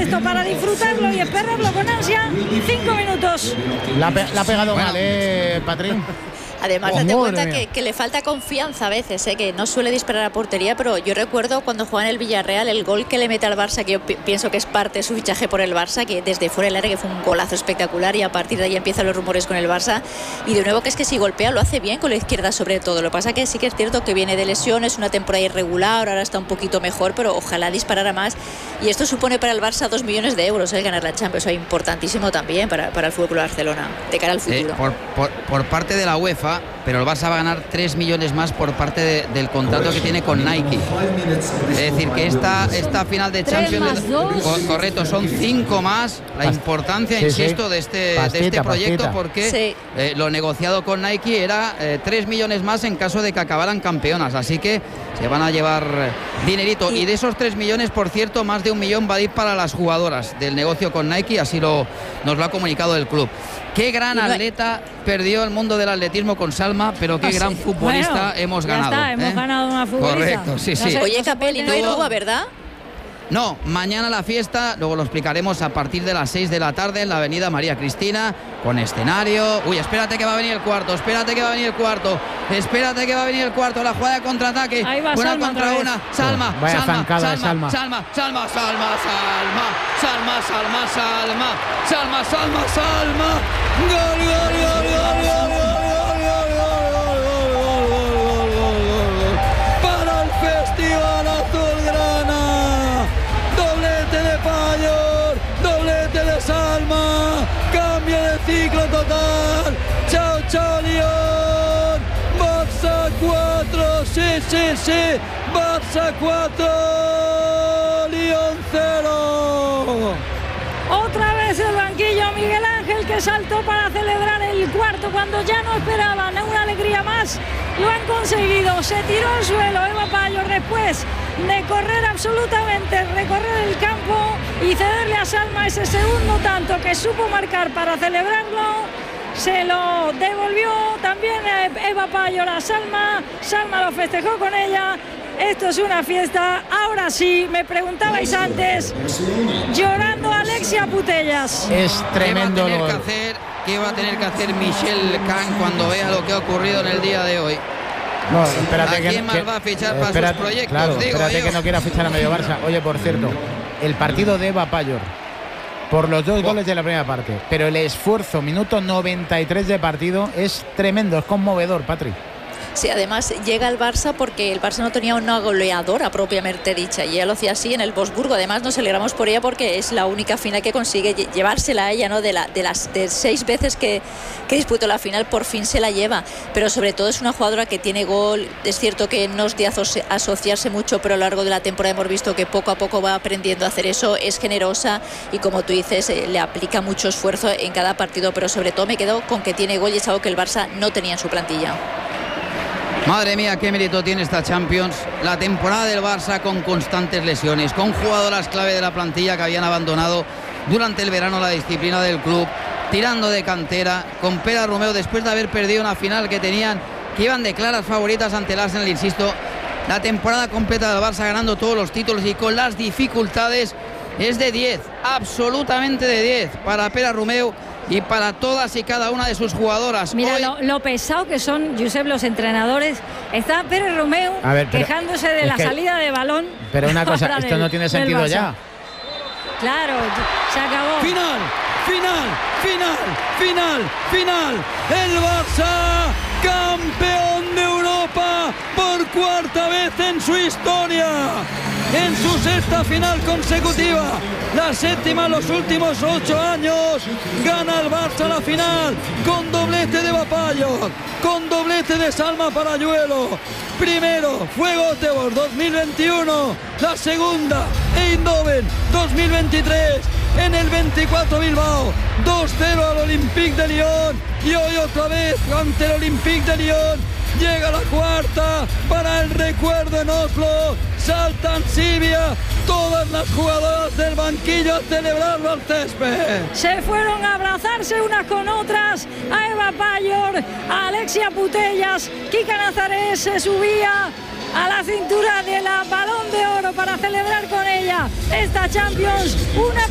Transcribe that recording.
esto para disfrutarlo y esperarlo con ansia 5 minutos. La ha pegado mal, Patrín. Además, date cuenta que le falta confianza a veces, que no suele disparar a portería, pero yo recuerdo cuando juega en el Villarreal el gol que le mete al Barça, que yo pienso que es parte de su fichaje por el Barça, que desde fuera del área, que fue un golazo espectacular, y a partir de ahí empiezan los rumores con el Barça. Y de nuevo, que es que si golpea lo hace bien con la izquierda sobre todo. Lo que pasa que sí que es cierto que viene de lesiones, una temporada irregular, ahora está un poquito mejor, pero ojalá disparara más. Y esto supone para el Barça 2 millones de euros, ganar la Champions, importantísimo también para el FC Barcelona, de cara al futuro. Por parte de la UEFA, pero el Barça va a ganar 3 millones más por parte del contrato que tiene con Nike. Es decir, que esta final de Champions, correcto, son 5 más. La importancia, insisto, de este proyecto, porque lo negociado con Nike era 3 millones más en caso de que acabaran campeonas. Así que se van a llevar dinerito. Y de esos 3 millones, por cierto, más de 1 millón va a ir para las jugadoras del negocio con Nike. Así nos lo ha comunicado el club. Qué gran atleta perdió el mundo del atletismo con Salma, pero qué gran futbolista hemos ganado. Ya está, hemos ganado una futbolista. Correcto, sí. Oye, Capelli, no hay Cuba, ¿verdad? No, mañana la fiesta, luego lo explicaremos a partir de las 6 de la tarde en la avenida María Cristina, con escenario. Uy, espérate que va a venir el cuarto, la jugada de contraataque. Una Salma contra una. Salma. Gol. Para el Festival Azulgrana. Doblete de Pallor, doblete de Salma, cambio de ciclo total. Chao, Lyon. Barça 4, sí. Barça 4, Lyon 0. Otra vez el banquillo, Miguel Ángel, que saltó para celebrar el cuarto cuando ya no esperaban una alegría más. Lo han conseguido, se tiró al suelo Eva Pallor después de correr absolutamente, recorrer el campo y cederle a Salma ese segundo tanto que supo marcar para celebrarlo. Se lo devolvió también Eva Pallor a Salma lo festejó con ella. Esto es una fiesta. Ahora sí, me preguntabais antes, llorando Alexia Putellas. Es tremendo. ¿Qué va a tener que hacer Michelle Kahn cuando vea lo que ha ocurrido en el día de hoy? No, espérate. ¿A quién más va a fichar para sus proyectos? Claro, espérate que no quiera fichar a medio Barça. Oye, por cierto, el partido de Eva Pallor, por los 2 goles de la primera parte, pero el esfuerzo, minuto 93 de partido, es tremendo, es conmovedor, Patri. Sí, además llega al Barça porque el Barça no tenía una goleadora propiamente dicha y ella lo hacía así en el Wolfsburgo. Además nos alegramos por ella porque es la única final que consigue llevársela a ella, ¿no? De las 6 veces que disputó la final, por fin se la lleva. Pero sobre todo es una jugadora que tiene gol. Es cierto que no es de asociarse mucho, pero a lo largo de la temporada hemos visto que poco a poco va aprendiendo a hacer eso. Es generosa y, como tú dices, le aplica mucho esfuerzo en cada partido, pero sobre todo me quedo con que tiene gol y es algo que el Barça no tenía en su plantilla. Madre mía, qué mérito tiene esta Champions. La temporada del Barça con constantes lesiones, con jugadoras clave de la plantilla que habían abandonado durante el verano la disciplina del club, tirando de cantera, con Pera Romeu después de haber perdido una final que iban de claras favoritas ante el Arsenal, insisto. La temporada completa del Barça ganando todos los títulos y con las dificultades es de 10, absolutamente de 10 para Pera Romeu y para todas y cada una de sus jugadoras. Mira lo pesado que son, Josep, los entrenadores. Está Pérez Romeu quejándose de la salida de balón. Pero una cosa, esto no tiene sentido ya. Claro, se acabó. Final. El Barça, campeón de Europa por 4ª vez en su historia. En su 6ª final consecutiva, la 7ª en los últimos 8 años, gana el Barça la final con doblete de Eva Pallor, con doblete de Salma Parayuelo. Primero fue Göteborg 2021, la segunda Eindhoven 2023, en el 24 Bilbao 2-0 al Olympique de Lyon y hoy otra vez ante el Olympique de Lyon. Llega la 4ª para el recuerdo en Oslo. Saltan Sibia, todas las jugadoras del banquillo a celebrarlo al césped. Se fueron a abrazarse unas con otras. A Eva Pallor, a Alexia Putellas, Kika Nazaret se subía a la cintura de la Balón de Oro para celebrar con ella esta Champions. Una